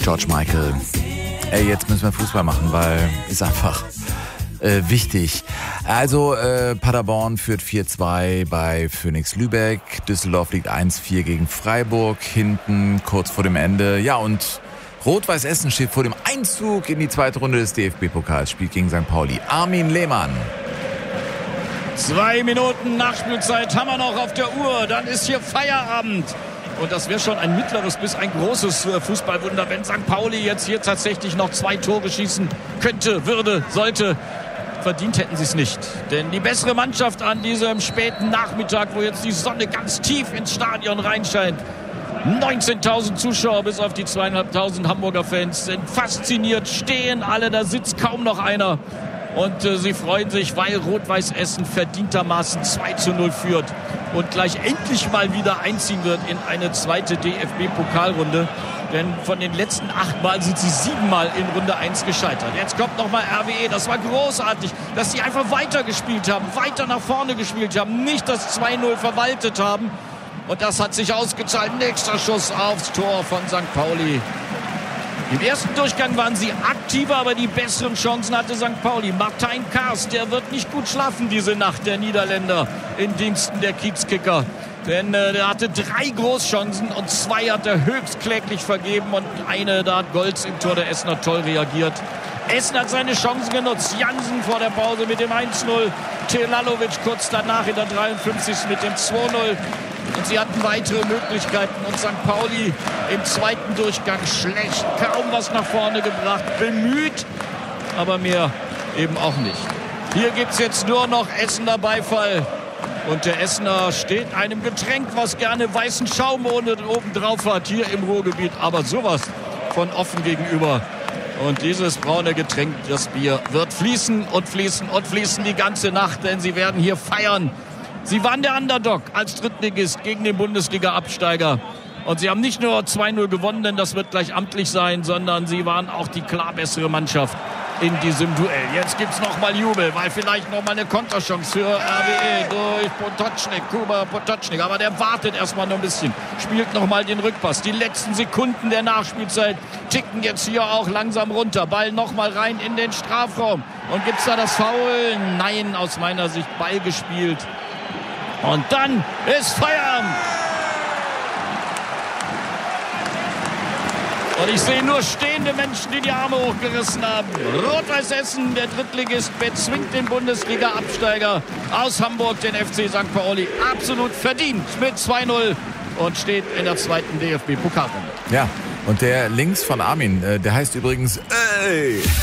George Michael. Ey, jetzt müssen wir Fußball machen, weil ist einfach wichtig. Also Paderborn führt 4-2 bei Phoenix Lübeck. Düsseldorf liegt 1-4 gegen Freiburg hinten, kurz vor dem Ende. Ja, und Rot-Weiß Essen steht vor dem Einzug in die zweite Runde des DFB-Pokals, spielt gegen St. Pauli. Armin Lehmann. 2 Minuten Nachspielzeit haben wir noch auf der Uhr. Dann ist hier Feierabend. Und das wäre schon ein mittleres bis ein großes Fußballwunder, wenn St. Pauli jetzt hier tatsächlich noch 2 Tore schießen könnte, würde, sollte. Verdient hätten sie es nicht. Denn die bessere Mannschaft an diesem späten Nachmittag, wo jetzt die Sonne ganz tief ins Stadion reinscheint. 19.000 Zuschauer bis auf die 2.500 Hamburger Fans sind fasziniert, stehen alle, da sitzt kaum noch einer. Und sie freuen sich, weil Rot-Weiß Essen verdientermaßen 2-0 führt und gleich endlich mal wieder einziehen wird in eine zweite DFB-Pokalrunde. Denn von den letzten 8 Mal sind sie 7 Mal in Runde 1 gescheitert. Jetzt kommt nochmal RWE. Das war großartig, dass sie einfach weitergespielt haben, weiter nach vorne gespielt haben, nicht das 2-0 verwaltet haben. Und das hat sich ausgezahlt. Nächster Schuss aufs Tor von St. Pauli. Im ersten Durchgang waren sie aktiver, aber die besseren Chancen hatte St. Pauli. Martijn Kaas, der wird nicht gut schlafen diese Nacht, der Niederländer, in Diensten der Kiezkicker. Denn er hatte 3 Großchancen und 2 hat er höchst kläglich vergeben. Und eine, da hat Golz im Tor der Essener toll reagiert. Essen hat seine Chancen genutzt. Jansen vor der Pause mit dem 1-0. Telalovic kurz danach in der 53. mit dem 2-0. Und sie hatten weitere Möglichkeiten. Und St. Pauli im zweiten Durchgang schlecht. Kaum was nach vorne gebracht. Bemüht, aber mehr eben auch nicht. Hier gibt es jetzt nur noch Essener Beifall. Und der Essener steht einem Getränk, was gerne weißen Schaum oben drauf hat, hier im Ruhrgebiet. Aber sowas von offen gegenüber. Und dieses braune Getränk, das Bier, wird fließen und fließen und fließen die ganze Nacht. Denn sie werden hier feiern. Sie waren der Underdog als Drittligist gegen den Bundesliga-Absteiger. Und sie haben nicht nur 2-0 gewonnen, denn das wird gleich amtlich sein, sondern sie waren auch die klar bessere Mannschaft in diesem Duell. Jetzt gibt's nochmal Jubel, weil vielleicht nochmal eine Konterchance für RWE durch Potočnik, Kuba Potočnik. Aber der wartet erstmal noch ein bisschen, spielt nochmal den Rückpass. Die letzten Sekunden der Nachspielzeit ticken jetzt hier auch langsam runter. Ball nochmal rein in den Strafraum. Und gibt's da das Foul? Nein, aus meiner Sicht Ball gespielt. Und dann ist Feierabend. Und ich sehe nur stehende Menschen, die die Arme hochgerissen haben. Rot-Weiß Essen, der Drittligist, bezwingt den Bundesliga-Absteiger aus Hamburg, den FC St. Pauli. Absolut verdient mit 2-0 und steht in der zweiten DFB-Pokalrunde. Ja, und der links von Armin, der heißt übrigens